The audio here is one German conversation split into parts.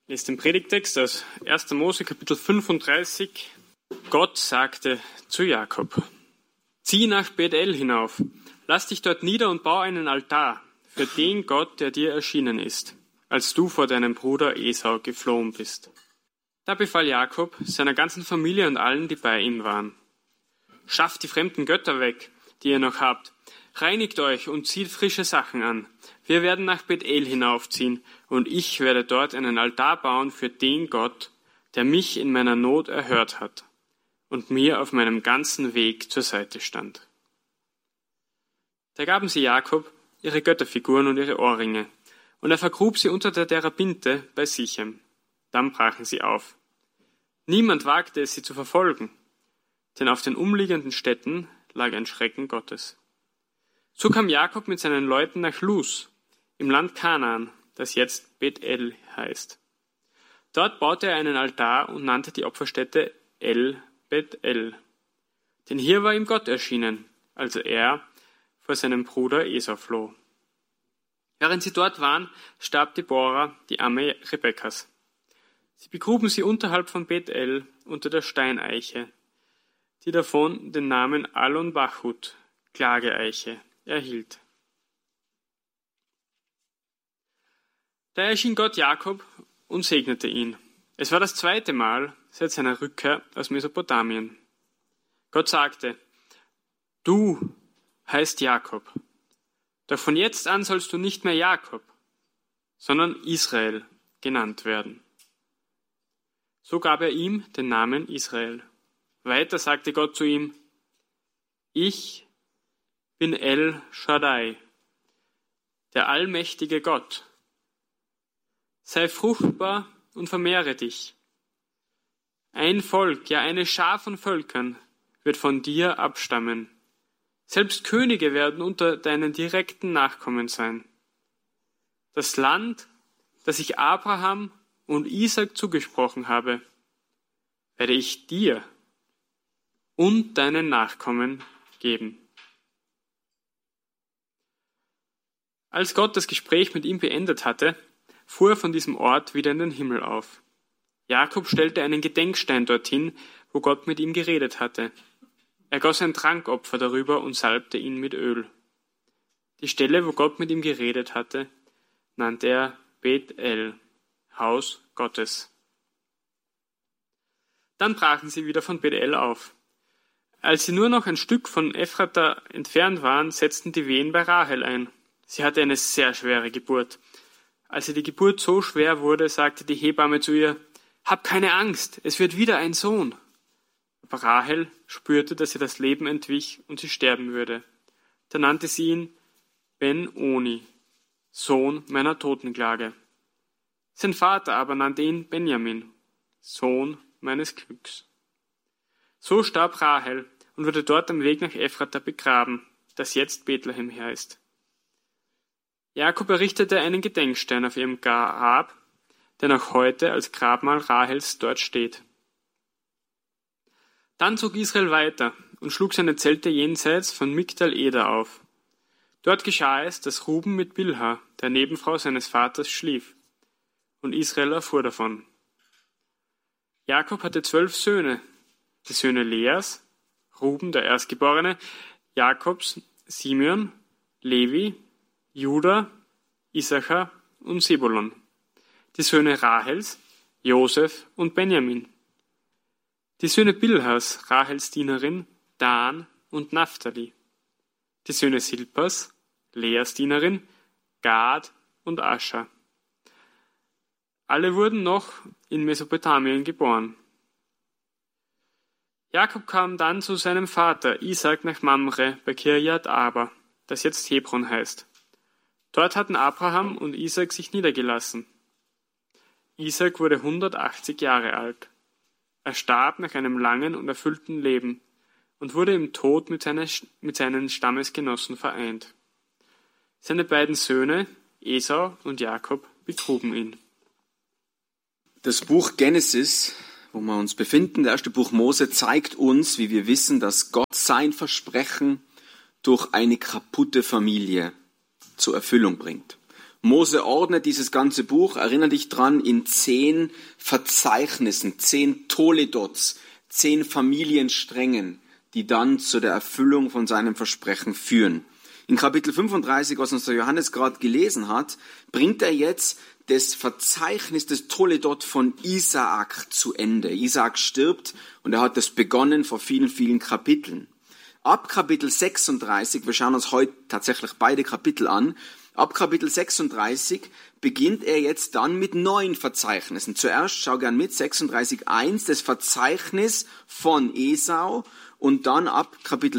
Ich lese den Predigtext aus 1. Mose, Kapitel 35. Gott sagte zu Jakob: Zieh nach Bethel hinauf, lass dich dort nieder und bau einen Altar für den Gott, der dir erschienen ist, als du vor deinem Bruder Esau geflohen bist. Da befahl Jakob seiner ganzen Familie und allen, die bei ihm waren: Schafft die fremden Götter weg, die ihr noch habt. Reinigt euch und zieht frische Sachen an. Wir werden nach Bethel hinaufziehen, und ich werde dort einen Altar bauen für den Gott, der mich in meiner Not erhört hat und mir auf meinem ganzen Weg zur Seite stand. Da gaben sie Jakob ihre Götterfiguren und ihre Ohrringe, und er vergrub sie unter der Terebinte bei Sichem. Dann brachen sie auf. Niemand wagte es, sie zu verfolgen, denn auf den umliegenden Städten lag ein Schrecken Gottes. So kam Jakob mit seinen Leuten nach Luz, im Land Kanaan, das jetzt Bethel heißt. Dort baute er einen Altar und nannte die Opferstätte El Bethel. Denn hier war ihm Gott erschienen, als er vor seinem Bruder Esau floh. Während sie dort waren, starb Deborah, die Amme Rebekkas. Sie begruben sie unterhalb von Bethel unter der Steineiche, die davon den Namen Allon Bachut, Klageeiche, erhielt. Da erschien Gott Jakob und segnete ihn. Es war das 2. Mal seit seiner Rückkehr aus Mesopotamien. Gott sagte: Du heißt Jakob, doch von jetzt an sollst du nicht mehr Jakob, sondern Israel genannt werden. So gab er ihm den Namen Israel. Weiter sagte Gott zu ihm: Ich bin El Shaddai, der allmächtige Gott. Sei fruchtbar und vermehre dich. Ein Volk, ja eine Schar von Völkern, wird von dir abstammen. Selbst Könige werden unter deinen direkten Nachkommen sein. Das Land, das ich Abraham und Isaak zugesprochen habe, werde ich dir und deinen Nachkommen geben. Als Gott das Gespräch mit ihm beendet hatte, fuhr er von diesem Ort wieder in den Himmel auf. Jakob stellte einen Gedenkstein dorthin, wo Gott mit ihm geredet hatte. Er goss ein Trankopfer darüber und salbte ihn mit Öl. Die Stelle, wo Gott mit ihm geredet hatte, nannte er Bethel, Haus Gottes. Dann brachen sie wieder von Bethel auf. Als sie nur noch ein Stück von Ephrata entfernt waren, setzten die Wehen bei Rahel ein. Sie hatte eine sehr schwere Geburt. Als ihr die Geburt so schwer wurde, sagte die Hebamme zu ihr: Hab keine Angst, es wird wieder ein Sohn. Aber Rahel spürte, dass ihr das Leben entwich und sie sterben würde. Da nannte sie ihn Ben-Oni, Sohn meiner Totenklage. Sein Vater aber nannte ihn Benjamin, Sohn meines Glücks. So starb Rahel und wurde dort am Weg nach Ephrata begraben, das jetzt Bethlehem heißt. Jakob errichtete einen Gedenkstein auf ihrem Grab, der noch heute als Grabmal Rahels dort steht. Dann zog Israel weiter und schlug seine Zelte jenseits von Migdal Eder auf. Dort geschah es, dass Ruben mit Bilha, der Nebenfrau seines Vaters, schlief, und Israel erfuhr davon. Jakob hatte 12 Söhne, die Söhne Leas, Ruben der Erstgeborene, Jakobs, Simeon, Levi, Juda, Issachar und Sebulon, die Söhne Rahels, Josef und Benjamin, die Söhne Bilhas, Rahels Dienerin, Dan und Naphtali, die Söhne Silpas, Leas Dienerin, Gad und Ascher. Alle wurden noch in Mesopotamien geboren. Jakob kam dann zu seinem Vater Isaak nach Mamre bei Kirjat Arba, das jetzt Hebron heißt. Dort hatten Abraham und Isaak sich niedergelassen. Isaak wurde 180 Jahre alt. Er starb nach einem langen und erfüllten Leben und wurde im Tod mit seinen Stammesgenossen vereint. Seine beiden Söhne, Esau und Jakob, begruben ihn. Das Buch Genesis, wo wir uns befinden, das erste Buch Mose, zeigt uns, wie wir wissen, dass Gott sein Versprechen durch eine kaputte Familie zur Erfüllung bringt. Mose ordnet dieses ganze Buch, erinnere dich dran, in 10 Verzeichnissen, 10 Toledots, 10 Familiensträngen, die dann zu der Erfüllung von seinem Versprechen führen. In Kapitel 35, was uns der Johannes gerade gelesen hat, bringt er jetzt das Verzeichnis des Toledot von Isaak zu Ende. Isaak stirbt und er hat das begonnen vor vielen, vielen Kapiteln. Ab Kapitel 36, wir schauen uns heute tatsächlich beide Kapitel an, ab Kapitel 36 beginnt er jetzt dann mit neuen Verzeichnissen. Zuerst, schau gern mit, 36,1, das Verzeichnis von Esau, und dann ab Kapitel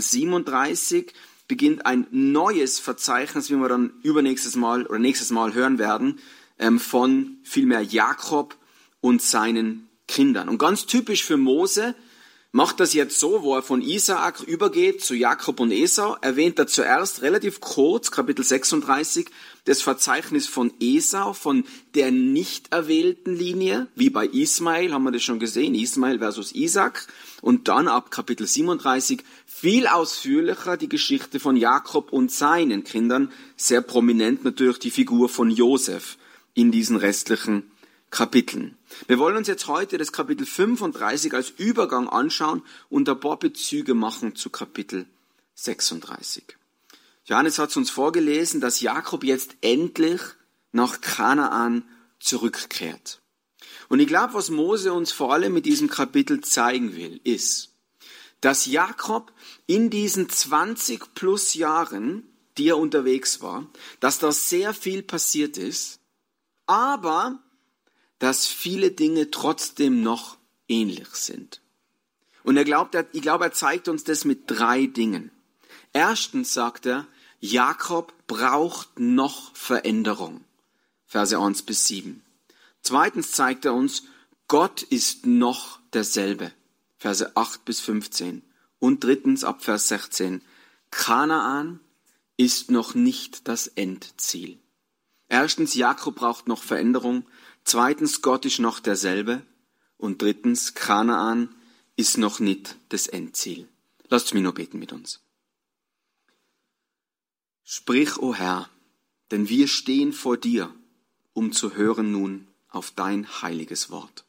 37 beginnt ein neues Verzeichnis, wie wir dann nächstes Mal hören werden, von vielmehr Jakob und seinen Kindern. Und ganz typisch für Mose macht das jetzt so, wo er von Isaak übergeht zu Jakob und Esau, erwähnt er zuerst relativ kurz, Kapitel 36, das Verzeichnis von Esau, von der nicht erwählten Linie, wie bei Ismael, haben wir das schon gesehen, Ismael versus Isaak, und dann ab Kapitel 37 viel ausführlicher die Geschichte von Jakob und seinen Kindern, sehr prominent natürlich die Figur von Josef in diesen restlichen Kapiteln. Wir wollen uns jetzt heute das Kapitel 35 als Übergang anschauen und ein paar Bezüge machen zu Kapitel 36. Johannes hat uns vorgelesen, dass Jakob jetzt endlich nach Kanaan zurückkehrt. Und ich glaube, was Mose uns vor allem mit diesem Kapitel zeigen will, ist, dass Jakob in diesen 20 plus Jahren, die er unterwegs war, dass da sehr viel passiert ist, aber dass viele Dinge trotzdem noch ähnlich sind. Und ich glaube, er zeigt uns das mit 3 Dingen. Erstens sagt er, Jakob braucht noch Veränderung. Verse 1 bis 7. Zweitens zeigt er uns, Gott ist noch derselbe. Verse 8 bis 15. Und drittens ab Vers 16, Kanaan ist noch nicht das Endziel. Erstens, Jakob braucht noch Veränderung. Zweitens, Gott ist noch derselbe. Und drittens, Kanaan ist noch nicht das Endziel. Lasst mich nur beten mit uns. Sprich, o Herr, denn wir stehen vor dir, um zu hören nun auf dein heiliges Wort.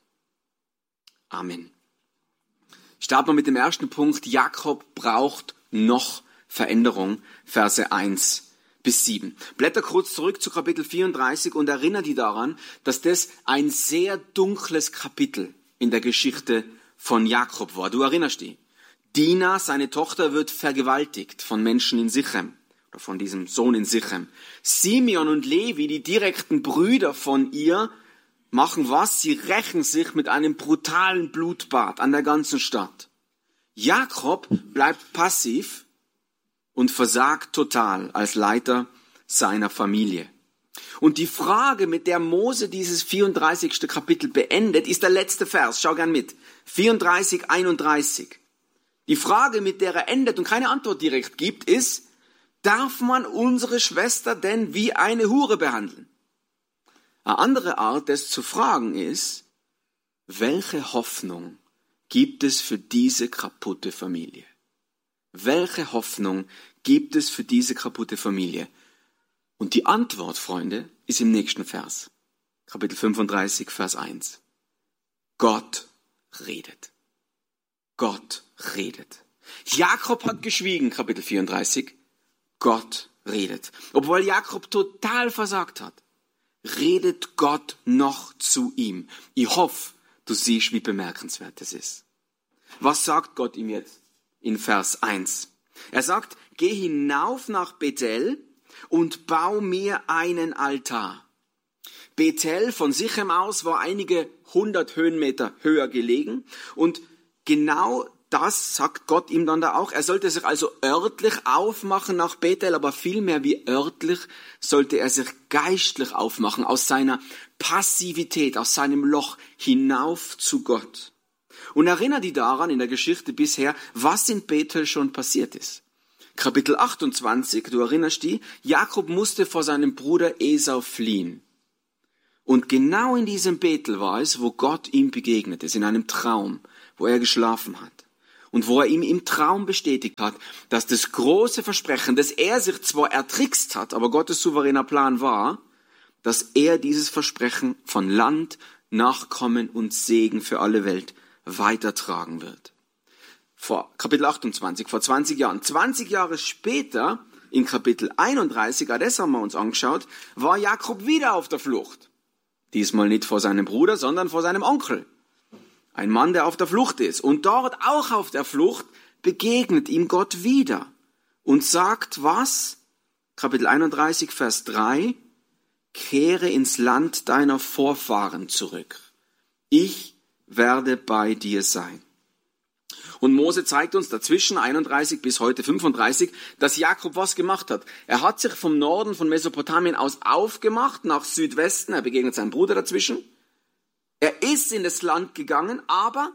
Amen. Starten wir mit dem ersten Punkt. Jakob braucht noch Veränderung. Verse 1 bis 7. Blätter kurz zurück zu Kapitel 34 und erinnere dich daran, dass das ein sehr dunkles Kapitel in der Geschichte von Jakob war. Du erinnerst dich. Dina, seine Tochter, wird vergewaltigt von Menschen in Sichem, oder von diesem Sohn in Sichem. Simeon und Levi, die direkten Brüder von ihr, machen was? Sie rächen sich mit einem brutalen Blutbad an der ganzen Stadt. Jakob bleibt passiv und versagt total als Leiter seiner Familie. Und die Frage, mit der Mose dieses 34. Kapitel beendet, ist der letzte Vers. Schau gern mit. 34, 31. Die Frage, mit der er endet und keine Antwort direkt gibt, ist, darf man unsere Schwester denn wie eine Hure behandeln? Eine andere Art, das zu fragen ist, welche Hoffnung gibt es für diese kaputte Familie? Welche Hoffnung gibt es für diese kaputte Familie? Und die Antwort, Freunde, ist im nächsten Vers. Kapitel 35, Vers 1. Gott redet. Gott redet. Jakob hat geschwiegen, Kapitel 34. Gott redet. Obwohl Jakob total versagt hat, redet Gott noch zu ihm. Ich hoffe, du siehst, wie bemerkenswert das ist. Was sagt Gott ihm jetzt in Vers 1? Er sagt, geh hinauf nach Bethel und bau mir einen Altar. Bethel von Sichem aus war einige 100 Höhenmeter höher gelegen und genau das sagt Gott ihm dann da auch. Er sollte sich also örtlich aufmachen nach Bethel, aber vielmehr wie örtlich sollte er sich geistlich aufmachen, aus seiner Passivität, aus seinem Loch hinauf zu Gott. Und erinnere dich daran in der Geschichte bisher, was in Bethel schon passiert ist. Kapitel 28, du erinnerst dich, Jakob musste vor seinem Bruder Esau fliehen. Und genau in diesem Bethel war es, wo Gott ihm begegnet ist, in einem Traum, wo er geschlafen hat. Und wo er ihm im Traum bestätigt hat, dass das große Versprechen, das er sich zwar ertrickst hat, aber Gottes souveräner Plan war, dass er dieses Versprechen von Land, Nachkommen und Segen für alle Welt weitertragen wird. Vor Kapitel 28, vor 20 Jahren. 20 Jahre später, in Kapitel 31, das haben wir uns angeschaut, war Jakob wieder auf der Flucht. Diesmal nicht vor seinem Bruder, sondern vor seinem Onkel. Ein Mann, der auf der Flucht ist. Und dort auch auf der Flucht begegnet ihm Gott wieder und sagt was? Kapitel 31, Vers 3. Kehre ins Land deiner Vorfahren zurück. Ich werde bei dir sein. Und Mose zeigt uns dazwischen 31 bis heute 35, dass Jakob was gemacht hat. Er hat sich vom Norden von Mesopotamien aus aufgemacht nach Südwesten. Er begegnet seinem Bruder dazwischen. Er ist in das Land gegangen, aber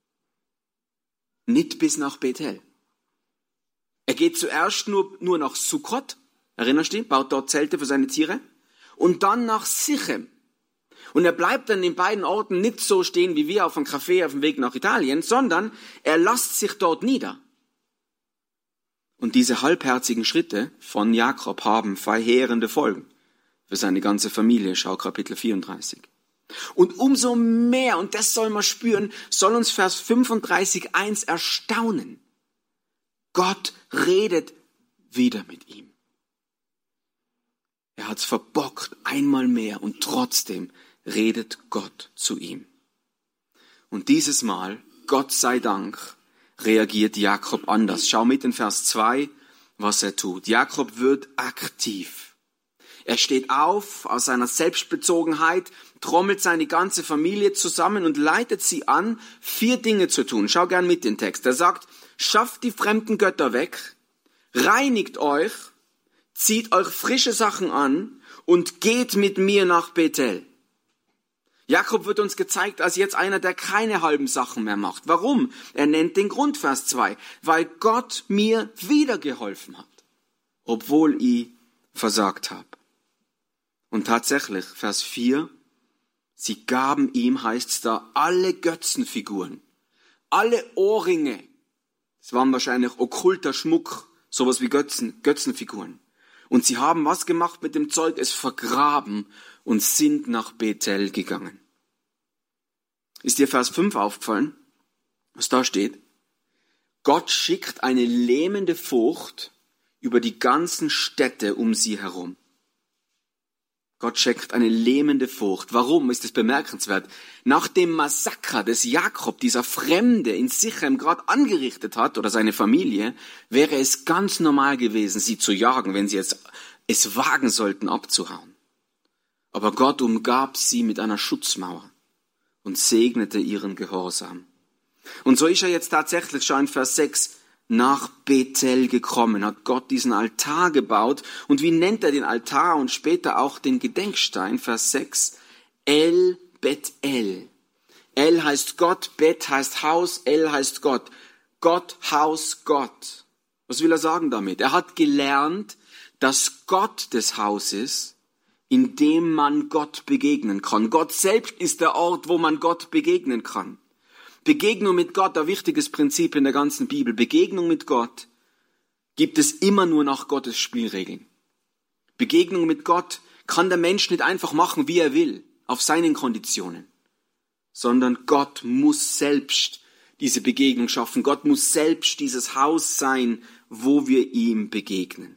nicht bis nach Bethel. Er geht zuerst nur nach Sukkot, erinnerst du dich, baut dort Zelte für seine Tiere, und dann nach Sichem. Und er bleibt dann in beiden Orten nicht so stehen wie wir auf einem Café auf dem Weg nach Italien, sondern er lässt sich dort nieder. Und diese halbherzigen Schritte von Jakob haben verheerende Folgen für seine ganze Familie. Schau Kapitel 34. Und umso mehr, und das soll man spüren, soll uns Vers 35,1 erstaunen. Gott redet wieder mit ihm. Er hat's verbockt, einmal mehr, und trotzdem redet Gott zu ihm. Und dieses Mal, Gott sei Dank, reagiert Jakob anders. Schau mit in Vers 2, was er tut. Jakob wird aktiv. Er steht auf aus seiner Selbstbezogenheit, trommelt seine ganze Familie zusammen und leitet sie an, 4 Dinge zu tun. Schau gern mit den Text. Er sagt, schafft die fremden Götter weg, reinigt euch, zieht euch frische Sachen an und geht mit mir nach Bethel. Jakob wird uns gezeigt als jetzt einer, der keine halben Sachen mehr macht. Warum? Er nennt den Grund, Vers 2. Weil Gott mir wieder geholfen hat, obwohl ich versagt habe. Und tatsächlich, Vers 4, sie gaben ihm, heißt es da, alle Götzenfiguren, alle Ohrringe. Das waren wahrscheinlich okkulter Schmuck, sowas wie Götzenfiguren. Und sie haben was gemacht mit dem Zeug? Es vergraben und sind nach Bethel gegangen. Ist dir Vers 5 aufgefallen, was da steht? Gott schickt eine lähmende Furcht über die ganzen Städte um sie herum. Gott schickt eine lähmende Furcht. Warum ist es bemerkenswert? Nach dem Massaker des Jakob, dieser Fremde in Sichem gerade angerichtet hat, oder seine Familie, wäre es ganz normal gewesen, sie zu jagen, wenn sie es wagen sollten, abzuhauen. Aber Gott umgab sie mit einer Schutzmauer und segnete ihren Gehorsam. Und so ist er jetzt tatsächlich schon in Vers 6 nach Bethel gekommen, hat Gott diesen Altar gebaut. Und wie nennt er den Altar und später auch den Gedenkstein? Vers 6, El Bet-El. El heißt Gott, Bet heißt Haus, El heißt Gott. Gott, Haus, Gott. Was will er sagen damit? Er hat gelernt, dass Gott das Haus ist, in dem man Gott begegnen kann. Gott selbst ist der Ort, wo man Gott begegnen kann. Begegnung mit Gott, ein wichtiges Prinzip in der ganzen Bibel. Begegnung mit Gott gibt es immer nur nach Gottes Spielregeln. Begegnung mit Gott kann der Mensch nicht einfach machen, wie er will, auf seinen Konditionen, sondern Gott muss selbst diese Begegnung schaffen. Gott muss selbst dieses Haus sein, wo wir ihm begegnen.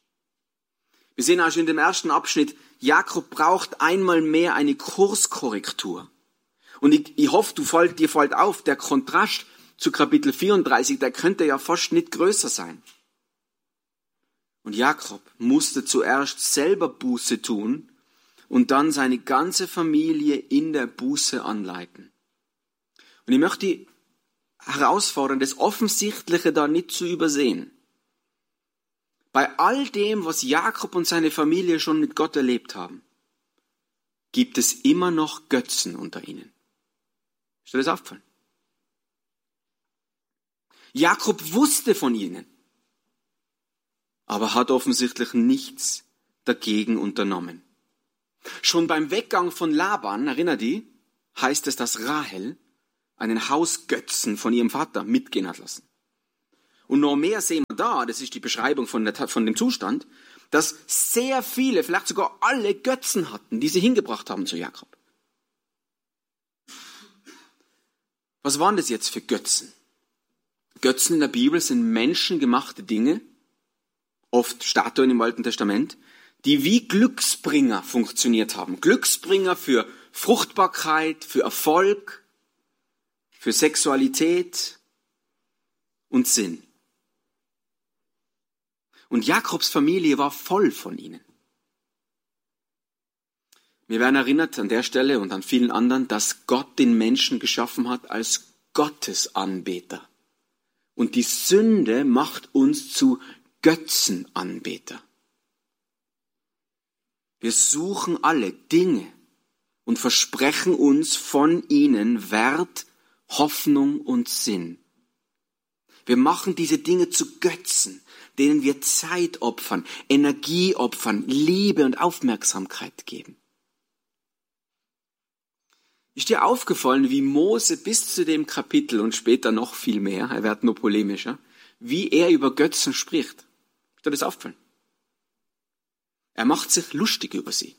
Wir sehen also in dem ersten Abschnitt, Jakob braucht einmal mehr eine Kurskorrektur. Und ich hoffe, dir fällt auf, der Kontrast zu Kapitel 34, der könnte ja fast nicht größer sein. Und Jakob musste zuerst selber Buße tun und dann seine ganze Familie in der Buße anleiten. Und ich möchte herausfordern, das Offensichtliche da nicht zu übersehen. Bei all dem, was Jakob und seine Familie schon mit Gott erlebt haben, gibt es immer noch Götzen unter ihnen. Ist dir das aufgefallen? Jakob wusste von ihnen, aber hat offensichtlich nichts dagegen unternommen. Schon beim Weggang von Laban, erinnert ihr, heißt es, dass Rahel einen Hausgötzen von ihrem Vater mitgehen hat lassen. Und noch mehr sehen wir da, das ist die Beschreibung von dem Zustand, dass sehr viele, vielleicht sogar alle Götzen hatten, die sie hingebracht haben zu Jakob. Was waren das jetzt für Götzen? Götzen in der Bibel sind menschengemachte Dinge, oft Statuen im Alten Testament, die wie Glücksbringer funktioniert haben. Glücksbringer für Fruchtbarkeit, für Erfolg, für Sexualität und Sinn. Und Jakobs Familie war voll von ihnen. Wir werden erinnert an der Stelle und an vielen anderen, dass Gott den Menschen geschaffen hat als Gottesanbeter. Und die Sünde macht uns zu Götzenanbeter. Wir suchen alle Dinge und versprechen uns von ihnen Wert, Hoffnung und Sinn. Wir machen diese Dinge zu Götzen, denen wir Zeit opfern, Energie opfern, Liebe und Aufmerksamkeit geben. Ist dir aufgefallen, wie Mose bis zu dem Kapitel und später noch viel mehr, er wird nur polemischer, wie er über Götzen spricht? Ist dir das aufgefallen? Er macht sich lustig über sie.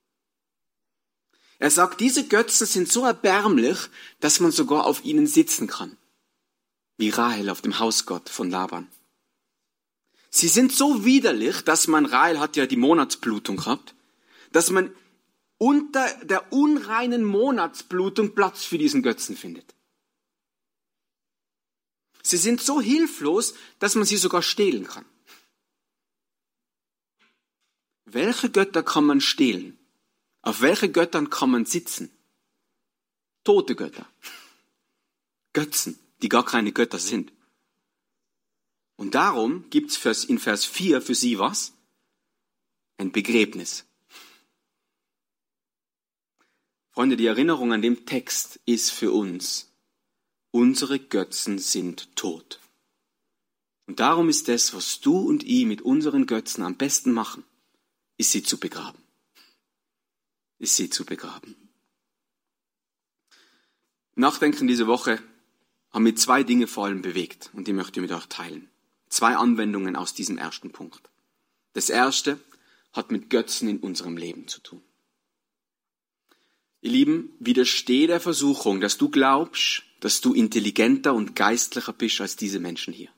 Er sagt, diese Götzen sind so erbärmlich, dass man sogar auf ihnen sitzen kann. Wie Rahel auf dem Hausgott von Laban. Sie sind so widerlich, dass man, Rahel hat ja die Monatsblutung gehabt, dass man unter der unreinen Monatsblutung Platz für diesen Götzen findet. Sie sind so hilflos, dass man sie sogar stehlen kann. Welche Götter kann man stehlen? Auf welche Göttern kann man sitzen? Tote Götter. Götzen, die gar keine Götter sind. Und darum gibt's in Vers 4 für sie was? Ein Begräbnis. Freunde, die Erinnerung an dem Text ist für uns, unsere Götzen sind tot. Und darum ist das, was du und ich mit unseren Götzen am besten machen, ist sie zu begraben. Ist sie zu begraben. Nachdenken diese Woche haben mich 2 Dinge vor allem bewegt und die möchte ich mit euch teilen. 2 Anwendungen aus diesem ersten Punkt. Das erste hat mit Götzen in unserem Leben zu tun. Ihr Lieben, widersteh der Versuchung, dass du glaubst, dass du intelligenter und geistlicher bist als diese Menschen hier.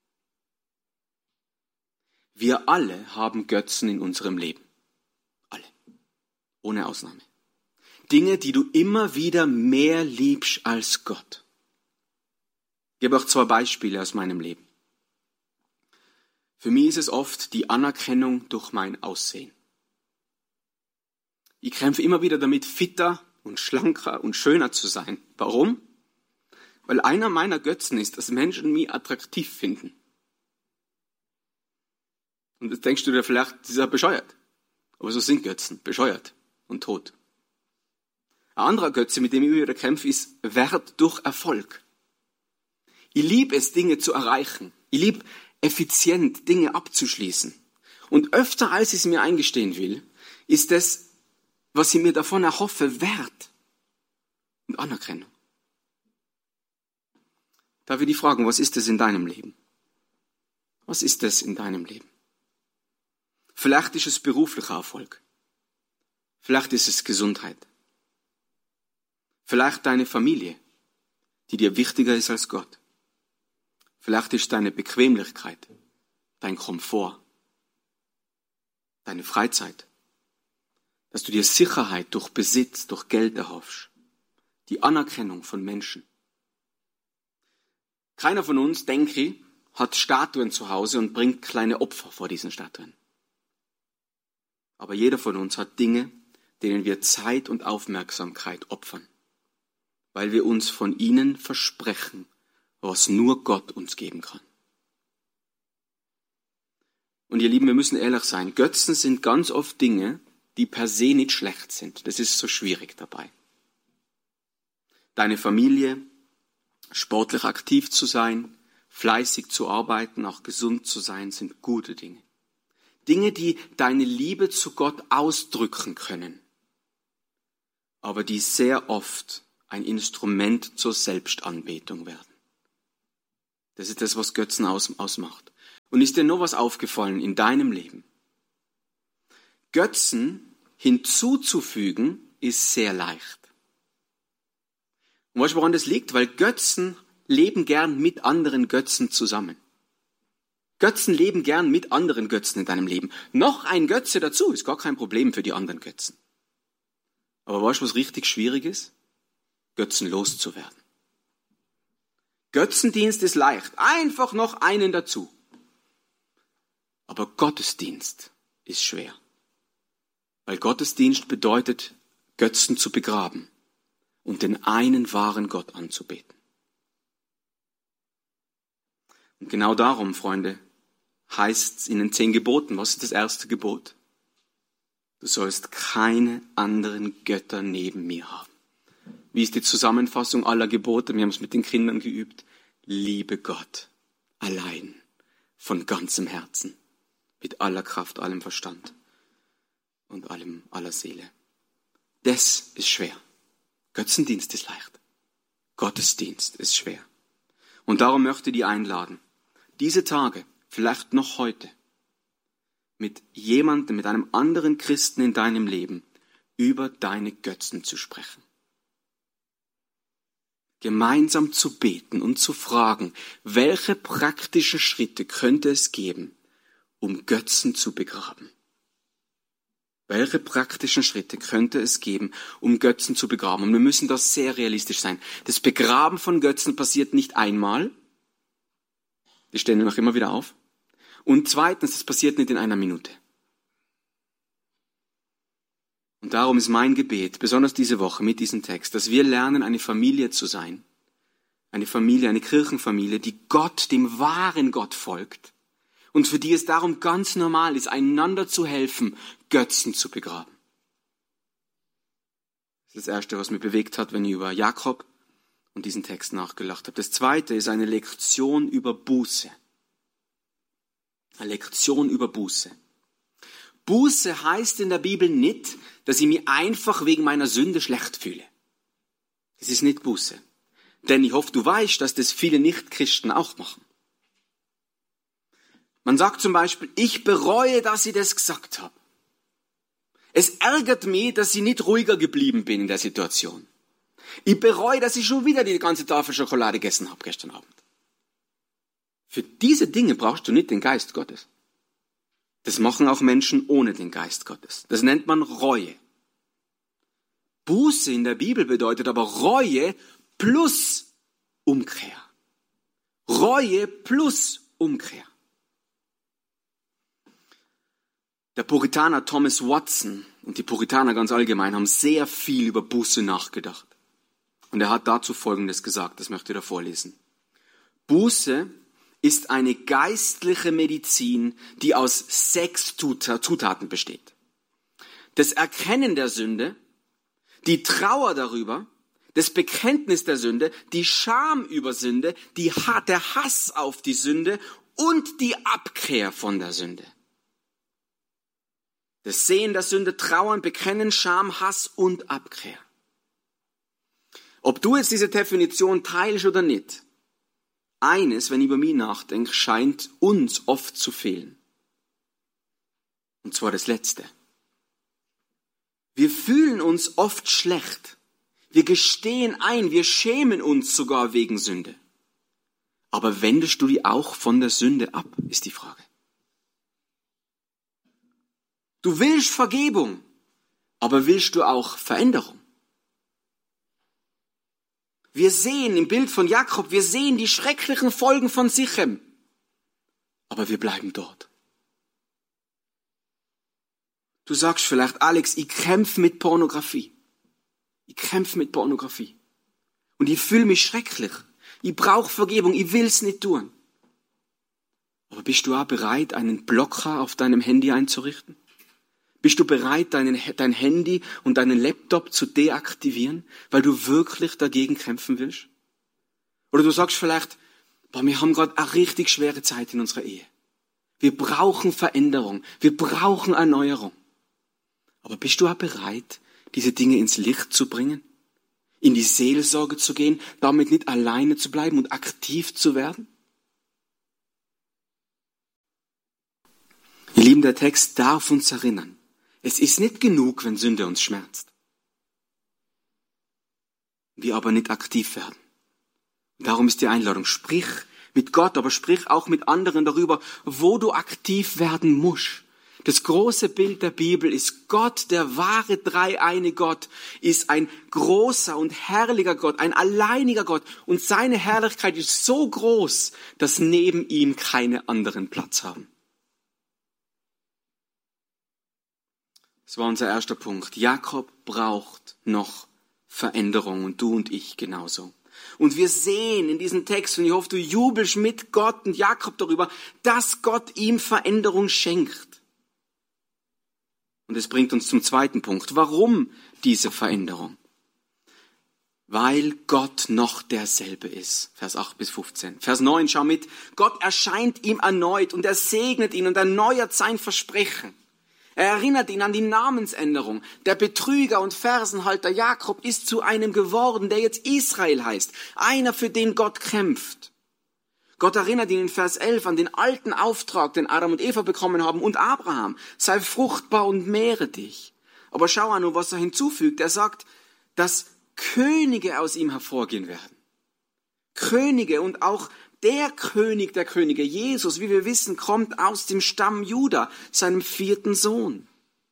Wir alle haben Götzen in unserem Leben. Alle. Ohne Ausnahme. Dinge, die du immer wieder mehr liebst als Gott. Ich gebe auch 2 Beispiele aus meinem Leben. Für mich ist es oft die Anerkennung durch mein Aussehen. Ich kämpfe immer wieder damit, fitter und schlanker und schöner zu sein. Warum? Weil einer meiner Götzen ist, dass Menschen mich attraktiv finden. Und jetzt denkst du dir vielleicht, das ist ja bescheuert. Aber so sind Götzen, bescheuert und tot. Ein anderer Götze, mit dem ich immer wieder kämpfe, ist Wert durch Erfolg. Ich liebe es, Dinge zu erreichen. Ich liebe effizient Dinge abzuschließen. Und öfter, als ich es mir eingestehen will, ist das, was ich mir davon erhoffe, Wert und Anerkennung. Darf ich dich fragen, was ist das in deinem Leben? Was ist das in deinem Leben? Vielleicht ist es beruflicher Erfolg. Vielleicht ist es Gesundheit. Vielleicht deine Familie, die dir wichtiger ist als Gott. Vielleicht ist deine Bequemlichkeit, dein Komfort, deine Freizeit, dass du dir Sicherheit durch Besitz, durch Geld erhoffst, die Anerkennung von Menschen. Keiner von uns, denke ich, hat Statuen zu Hause und bringt kleine Opfer vor diesen Statuen. Aber jeder von uns hat Dinge, denen wir Zeit und Aufmerksamkeit opfern, weil wir uns von ihnen versprechen, was nur Gott uns geben kann. Und ihr Lieben, wir müssen ehrlich sein, Götzen sind ganz oft Dinge, die per se nicht schlecht sind. Das ist so schwierig dabei. Deine Familie, sportlich aktiv zu sein, fleißig zu arbeiten, auch gesund zu sein, sind gute Dinge. Dinge, die deine Liebe zu Gott ausdrücken können, aber die sehr oft ein Instrument zur Selbstanbetung werden. Das ist das, was Götzen ausmacht. Und ist dir noch was aufgefallen in deinem Leben? Götzen hinzuzufügen ist sehr leicht. Und weißt du, woran das liegt? Weil Götzen leben gern mit anderen Götzen zusammen. Götzen leben gern mit anderen Götzen in deinem Leben. Noch ein Götze dazu ist gar kein Problem für die anderen Götzen. Aber weißt du, was richtig schwierig ist? Götzen loszuwerden. Götzendienst ist leicht. Einfach noch einen dazu. Aber Gottesdienst ist schwer. Weil Gottesdienst bedeutet, Götzen zu begraben und den einen wahren Gott anzubeten. Und genau darum, Freunde, heißt es in den 10 Geboten, was ist das erste Gebot? Du sollst keine anderen Götter neben mir haben. Wie ist die Zusammenfassung aller Gebote? Wir haben es mit den Kindern geübt. Liebe Gott allein, von ganzem Herzen, mit aller Kraft, allem Verstand und aller Seele. Das ist schwer. Götzendienst ist leicht. Gottesdienst ist schwer. Und darum möchte ich dich einladen, diese Tage, vielleicht noch heute, mit jemandem, mit einem anderen Christen in deinem Leben über deine Götzen zu sprechen. Gemeinsam zu beten und zu fragen, welche praktischen Schritte könnte es geben, um Götzen zu begraben? Welche praktischen Schritte könnte es geben, um Götzen zu begraben? Und wir müssen da sehr realistisch sein. Das Begraben von Götzen passiert nicht einmal. Die stehen noch immer wieder auf. Und zweitens, das passiert nicht in einer Minute. Und darum ist mein Gebet, besonders diese Woche mit diesem Text, dass wir lernen, eine Familie zu sein. Eine Familie, eine Kirchenfamilie, die Gott, dem wahren Gott folgt. Und für die es darum ganz normal ist, einander zu helfen, Götzen zu begraben. Das ist das Erste, was mich bewegt hat, wenn ich über Jakob und diesen Text nachgedacht habe. Das Zweite ist eine Lektion über Buße. Eine Lektion über Buße. Buße heißt in der Bibel nicht, dass ich mich einfach wegen meiner Sünde schlecht fühle. Das ist nicht Buße. Denn ich hoffe, du weißt, dass das viele Nichtchristen auch machen. Man sagt zum Beispiel, ich bereue, dass ich das gesagt habe. Es ärgert mich, dass ich nicht ruhiger geblieben bin in der Situation. Ich bereue, dass ich schon wieder die ganze Tafel Schokolade gegessen habe gestern Abend. Für diese Dinge brauchst du nicht den Geist Gottes. Das machen auch Menschen ohne den Geist Gottes. Das nennt man Reue. Buße in der Bibel bedeutet aber Reue plus Umkehr. Reue plus Umkehr. Der Puritaner Thomas Watson und die Puritaner ganz allgemein haben sehr viel über Buße nachgedacht. Und er hat dazu Folgendes gesagt, das möchte ich da vorlesen. Buße ist eine geistliche Medizin, die aus 6 Zutaten besteht. Das Erkennen der Sünde, die Trauer darüber, das Bekenntnis der Sünde, die Scham über Sünde, der Hass auf die Sünde und die Abkehr von der Sünde. Das Sehen der Sünde, Trauern, Bekennen, Scham, Hass und Abkehr. Ob du jetzt diese Definition teilst oder nicht, eines, wenn ich über mich nachdenke, scheint uns oft zu fehlen. Und zwar das Letzte. Wir fühlen uns oft schlecht. Wir gestehen ein, wir schämen uns sogar wegen Sünde. Aber wendest du dich auch von der Sünde ab, ist die Frage. Du willst Vergebung, aber willst du auch Veränderung? Wir sehen im Bild von Jakob, wir sehen die schrecklichen Folgen von Sichem, aber wir bleiben dort. Du sagst vielleicht, Alex, ich kämpfe mit Pornografie. Ich kämpfe mit Pornografie. Und ich fühle mich schrecklich. Ich brauche Vergebung, ich will es nicht tun. Aber bist du auch bereit, einen Blocker auf deinem Handy einzurichten? Bist du bereit, dein Handy und deinen Laptop zu deaktivieren, weil du wirklich dagegen kämpfen willst? Oder du sagst vielleicht, wir haben gerade eine richtig schwere Zeit in unserer Ehe. Wir brauchen Veränderung, wir brauchen Erneuerung. Aber bist du auch bereit, diese Dinge ins Licht zu bringen? In die Seelsorge zu gehen, damit nicht alleine zu bleiben und aktiv zu werden? Ihr Lieben, der Text darf uns erinnern. Es ist nicht genug, wenn Sünde uns schmerzt. Wir aber nicht aktiv werden. Darum ist die Einladung, sprich mit Gott, aber sprich auch mit anderen darüber, wo du aktiv werden musst. Das große Bild der Bibel ist Gott, der wahre dreieine Gott, ist ein großer und herrlicher Gott, ein alleiniger Gott. Und seine Herrlichkeit ist so groß, dass neben ihm keine anderen Platz haben. Das war unser erster Punkt. Jakob braucht noch Veränderung und du und ich genauso. Und wir sehen in diesem Text, und ich hoffe, du jubelst mit Gott und Jakob darüber, dass Gott ihm Veränderung schenkt. Und es bringt uns zum zweiten Punkt. Warum diese Veränderung? Weil Gott noch derselbe ist. Vers 8 bis 15. Vers 9, schau mit. Gott erscheint ihm erneut und er segnet ihn und erneuert sein Versprechen. Er erinnert ihn an die Namensänderung. Der Betrüger und Fersenhalter Jakob ist zu einem geworden, der jetzt Israel heißt. Einer, für den Gott kämpft. Gott erinnert ihn in Vers 11 an den alten Auftrag, den Adam und Eva bekommen haben und Abraham. Sei fruchtbar und mehre dich. Aber schau an, was er hinzufügt. Er sagt, dass Könige aus ihm hervorgehen werden. Könige und auch der König der Könige, Jesus, wie wir wissen, kommt aus dem Stamm Juda, seinem 4. Sohn.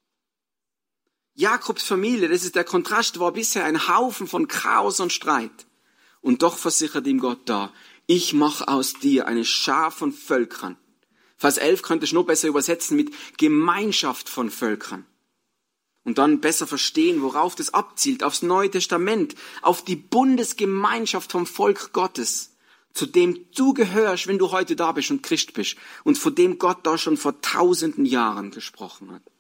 Jakobs Familie, das ist der Kontrast, war bisher ein Haufen von Chaos und Streit. Und doch versichert ihm Gott da, ich mache aus dir eine Schar von Völkern. Vers 11 könnte ich nur besser übersetzen mit Gemeinschaft von Völkern. Und dann besser verstehen, worauf das abzielt, aufs Neue Testament, auf die Bundesgemeinschaft vom Volk Gottes, zu dem du gehörst, wenn du heute da bist und Christ bist und von dem Gott da schon vor tausenden Jahren gesprochen hat.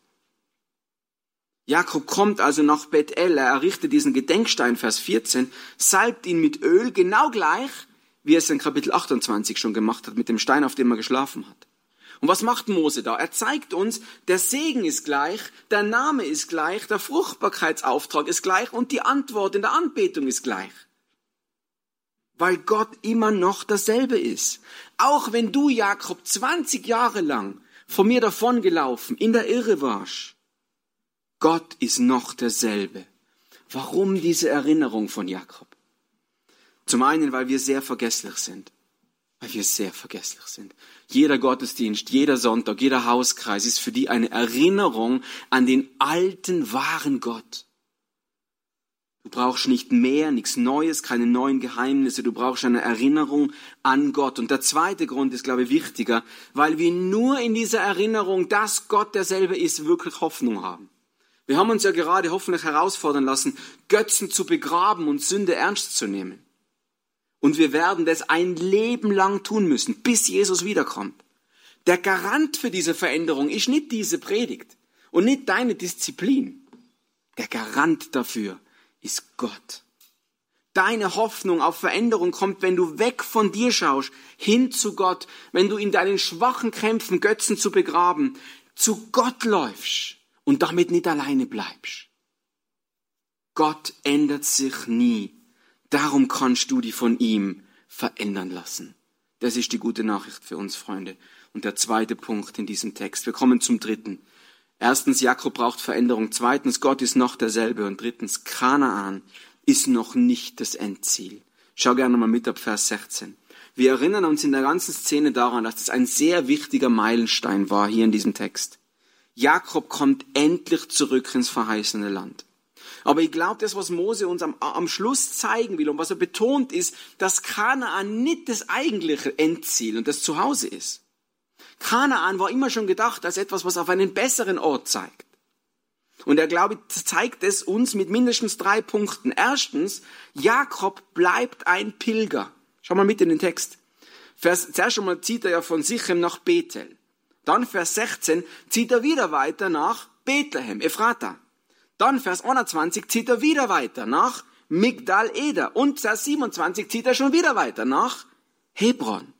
Jakob kommt also nach Bethel, er errichtet diesen Gedenkstein, Vers 14, salbt ihn mit Öl, genau gleich, wie er es in Kapitel 28 schon gemacht hat, mit dem Stein, auf dem er geschlafen hat. Und was macht Mose da? Er zeigt uns, der Segen ist gleich, der Name ist gleich, der Fruchtbarkeitsauftrag ist gleich und die Antwort in der Anbetung ist gleich. Weil Gott immer noch dasselbe ist. Auch wenn du, Jakob, 20 Jahre lang von mir davongelaufen, in der Irre warst, Gott ist noch derselbe. Warum diese Erinnerung von Jakob? Zum einen, weil wir sehr vergesslich sind. Weil wir sehr vergesslich sind. Jeder Gottesdienst, jeder Sonntag, jeder Hauskreis ist für die eine Erinnerung an den alten, wahren Gott. Du brauchst nicht mehr, nichts Neues, keine neuen Geheimnisse. Du brauchst eine Erinnerung an Gott. Und der zweite Grund ist, glaube ich, wichtiger, weil wir nur in dieser Erinnerung, dass Gott derselbe ist, wirklich Hoffnung haben. Wir haben uns ja gerade hoffentlich herausfordern lassen, Götzen zu begraben und Sünde ernst zu nehmen. Und wir werden das ein Leben lang tun müssen, bis Jesus wiederkommt. Der Garant für diese Veränderung ist nicht diese Predigt und nicht deine Disziplin. Der Garant dafür ist Gott. Deine Hoffnung auf Veränderung kommt, wenn du weg von dir schaust, hin zu Gott, wenn du in deinen schwachen Kämpfen, Götzen zu begraben, zu Gott läufst und damit nicht alleine bleibst. Gott ändert sich nie. Darum kannst du dich von ihm verändern lassen. Das ist die gute Nachricht für uns, Freunde. Und der zweite Punkt in diesem Text. Wir kommen zum dritten. Erstens, Jakob braucht Veränderung. Zweitens, Gott ist noch derselbe. Und drittens, Kanaan ist noch nicht das Endziel. Schau gerne mal mit ab Vers 16. Wir erinnern uns in der ganzen Szene daran, dass das ein sehr wichtiger Meilenstein war hier in diesem Text. Jakob kommt endlich zurück ins verheißene Land. Aber ich glaube, das, was Mose uns am Schluss zeigen will und was er betont, ist, dass Kanaan nicht das eigentliche Endziel und das Zuhause ist. Kanaan war immer schon gedacht als etwas, was auf einen besseren Ort zeigt. Und er, glaube ich, zeigt es uns mit mindestens 3 Punkten. Erstens, Jakob bleibt ein Pilger. Schau mal mit in den Text. Zuerst einmal zieht er ja von Sichem nach Bethel. Dann Vers 16 zieht er wieder weiter nach Bethlehem, Ephrata. Dann Vers 21 zieht er wieder weiter nach Migdal Eder. Und Vers 27 zieht er schon wieder weiter nach Hebron.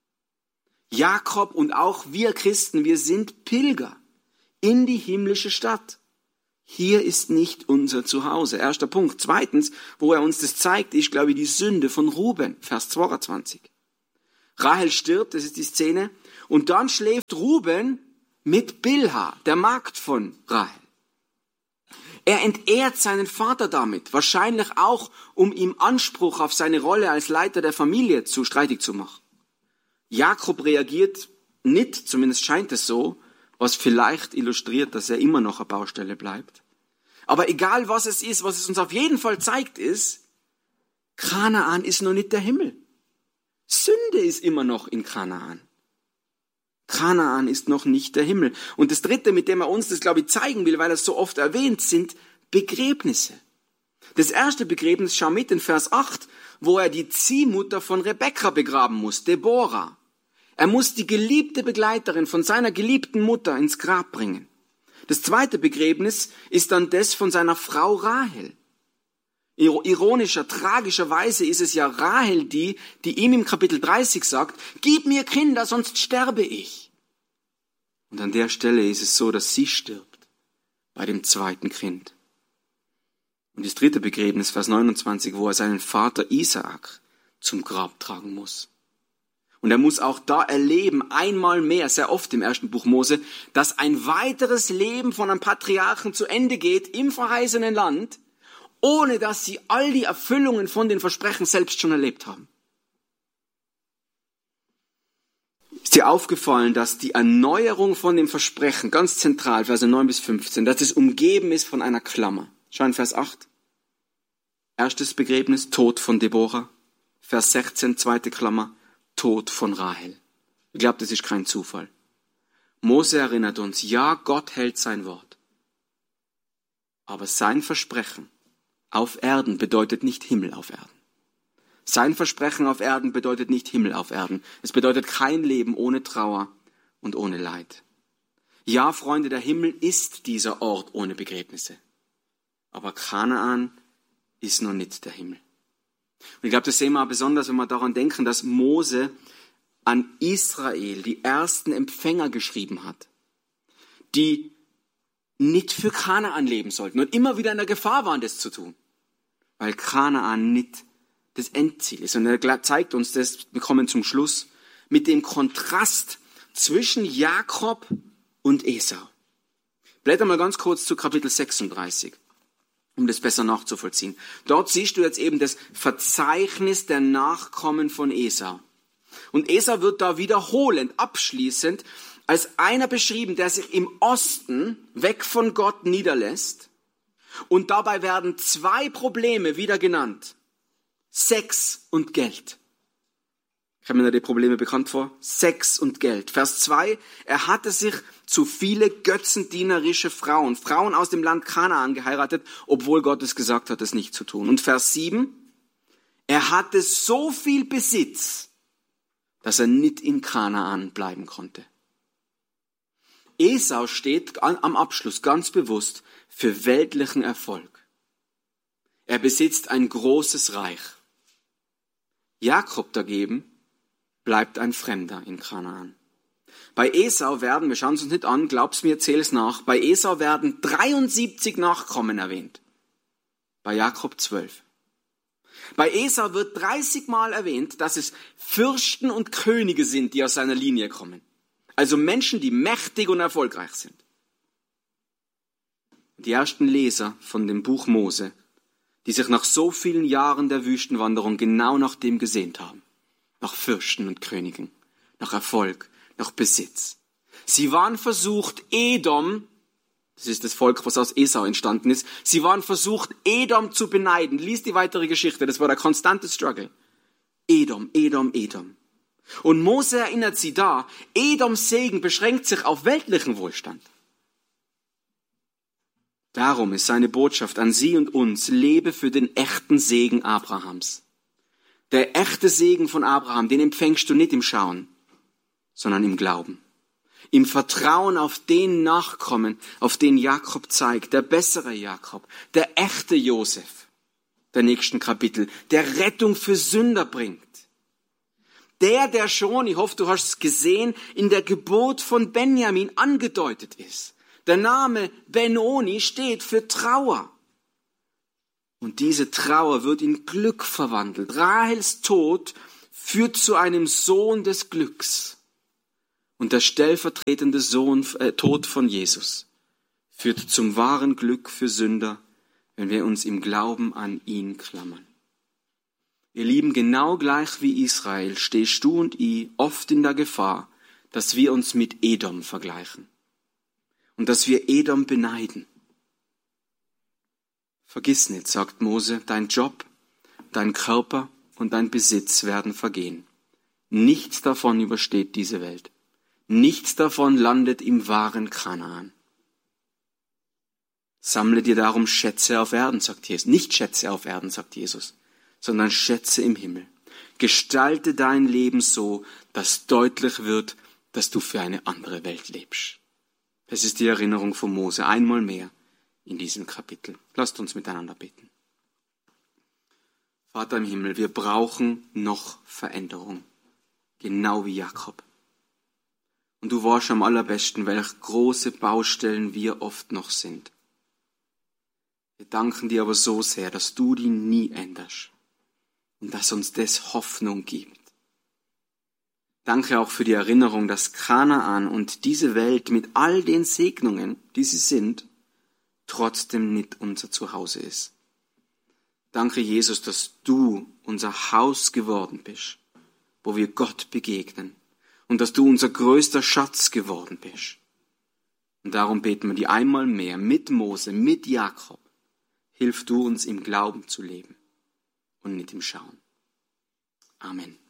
Jakob und auch wir Christen, wir sind Pilger in die himmlische Stadt. Hier ist nicht unser Zuhause. Erster Punkt. Zweitens, wo er uns das zeigt, ist, glaube ich, die Sünde von Ruben. Vers 22. Rahel stirbt, das ist die Szene. Und dann schläft Ruben mit Bilha, der Magd von Rahel. Er entehrt seinen Vater damit, wahrscheinlich auch, um ihm Anspruch auf seine Rolle als Leiter der Familie streitig zu machen. Jakob reagiert nicht, zumindest scheint es so, was vielleicht illustriert, dass er immer noch eine Baustelle bleibt. Aber egal was es ist, was es uns auf jeden Fall zeigt, ist, Kanaan ist noch nicht der Himmel. Sünde ist immer noch in Kanaan. Kanaan ist noch nicht der Himmel. Und das Dritte, mit dem er uns das, glaube ich, zeigen will, weil er es so oft erwähnt, sind Begräbnisse. Das erste Begräbnis, schau mit in Vers 8, wo er die Ziehmutter von Rebekka begraben muss, Deborah. Er muss die geliebte Begleiterin von seiner geliebten Mutter ins Grab bringen. Das zweite Begräbnis ist dann das von seiner Frau Rahel. Ironischer, tragischerweise ist es ja Rahel die ihm im Kapitel 30 sagt, gib mir Kinder, sonst sterbe ich. Und an der Stelle ist es so, dass sie stirbt bei dem zweiten Kind. Und das dritte Begräbnis, Vers 29, wo er seinen Vater Isaak zum Grab tragen muss. Und er muss auch da erleben, einmal mehr, sehr oft im ersten Buch Mose, dass ein weiteres Leben von einem Patriarchen zu Ende geht im verheißenen Land, ohne dass sie all die Erfüllungen von den Versprechen selbst schon erlebt haben. Ist dir aufgefallen, dass die Erneuerung von dem Versprechen, ganz zentral, Verse 9 bis 15, dass es umgeben ist von einer Klammer? Schau in Vers 8. Erstes Begräbnis, Tod von Deborah. Vers 16, zweite Klammer, Tod von Rahel. Ich glaube, das ist kein Zufall. Mose erinnert uns, ja, Gott hält sein Wort. Aber sein Versprechen auf Erden bedeutet nicht Himmel auf Erden. Sein Versprechen auf Erden bedeutet nicht Himmel auf Erden. Es bedeutet kein Leben ohne Trauer und ohne Leid. Ja, Freunde, der Himmel ist dieser Ort ohne Begräbnisse. Aber Kanaan ist noch nicht der Himmel. Und ich glaube, das sehen wir auch besonders, wenn wir daran denken, dass Mose an Israel die ersten Empfänger geschrieben hat, die nicht für Kanaan leben sollten und immer wieder in der Gefahr waren, das zu tun. Weil Kanaan nicht das Endziel ist. Und er zeigt uns das, wir kommen zum Schluss, mit dem Kontrast zwischen Jakob und Esau. Blätter mal ganz kurz zu Kapitel 36, um das besser nachzuvollziehen. Dort siehst du jetzt eben das Verzeichnis der Nachkommen von Esau. Und Esau wird da wiederholend, abschließend, als einer beschrieben, der sich im Osten weg von Gott niederlässt. Und dabei werden zwei Probleme wieder genannt. Sex und Geld. Kommen mir die Probleme bekannt vor? Sex und Geld. Vers 2, er hatte sich zu viele götzendienerische Frauen aus dem Land Kanaan geheiratet, obwohl Gott es gesagt hat, es nicht zu tun. Und Vers 7, er hatte so viel Besitz, dass er nicht in Kanaan bleiben konnte. Esau steht am Abschluss ganz bewusst für weltlichen Erfolg. Er besitzt ein großes Reich. Jakob dagegen bleibt ein Fremder in Kanaan. Bei Esau werden, wir schauen es uns nicht an, glaub's mir, zähl es nach, bei Esau werden 73 Nachkommen erwähnt. Bei Jakob 12. Bei Esau wird 30 Mal erwähnt, dass es Fürsten und Könige sind, die aus seiner Linie kommen. Also Menschen, die mächtig und erfolgreich sind. Die ersten Leser von dem Buch Mose, die sich nach so vielen Jahren der Wüstenwanderung genau nach dem gesehnt haben. Nach Fürsten und Königen, nach Erfolg, nach Besitz. Sie waren versucht, Edom, das ist das Volk, was aus Esau entstanden ist, sie waren versucht, Edom zu beneiden. Lies die weitere Geschichte, das war der konstante Struggle. Edom, Edom, Edom. Und Mose erinnert sie da, Edoms Segen beschränkt sich auf weltlichen Wohlstand. Darum ist seine Botschaft an sie und uns, lebe für den echten Segen Abrahams. Der echte Segen von Abraham, den empfängst du nicht im Schauen, sondern im Glauben. Im Vertrauen auf den Nachkommen, auf den Jakob zeigt, der bessere Jakob, der echte Josef, der nächsten Kapitel, der Rettung für Sünder bringt. Der schon, ich hoffe, du hast es gesehen, in der Geburt von Benjamin angedeutet ist. Der Name Benoni steht für Trauer. Und diese Trauer wird in Glück verwandelt. Rahels Tod führt zu einem Sohn des Glücks. Und der stellvertretende Tod von Jesus führt zum wahren Glück für Sünder wenn wir uns im Glauben an ihn klammern. Ihr Lieben, genau gleich wie Israel stehst du und ich oft in der Gefahr, dass wir uns mit Edom vergleichen und dass wir Edom beneiden. Vergiss nicht, sagt Mose, dein Job, dein Körper und dein Besitz werden vergehen. Nichts davon übersteht diese Welt. Nichts davon landet im wahren Kanaan. Sammle dir darum Schätze auf Erden, sagt Jesus. Nicht Schätze auf Erden, sagt Jesus, sondern Schätze im Himmel. Gestalte dein Leben so, dass deutlich wird, dass du für eine andere Welt lebst. Das ist die Erinnerung von Mose, einmal mehr in diesem Kapitel. Lasst uns miteinander beten. Vater im Himmel, wir brauchen noch Veränderung, genau wie Jakob. Und du weißt am allerbesten, welche große Baustellen wir oft noch sind. Wir danken dir aber so sehr, dass du die nie änderst und dass uns das Hoffnung gibt. Danke auch für die Erinnerung, dass Kanaan und diese Welt mit all den Segnungen, die sie sind, trotzdem nicht unser Zuhause ist. Danke, Jesus, dass du unser Haus geworden bist, wo wir Gott begegnen und dass du unser größter Schatz geworden bist. Und darum beten wir dir einmal mehr mit Mose, mit Jakob. Hilf du uns im Glauben zu leben und nicht im Schauen. Amen.